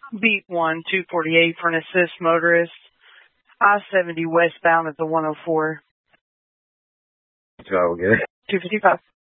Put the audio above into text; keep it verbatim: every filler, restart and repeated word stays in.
Beat one, two forty-eight for an assist motorist. I seventy westbound at the one oh four. So I'll get it. two fifty-five.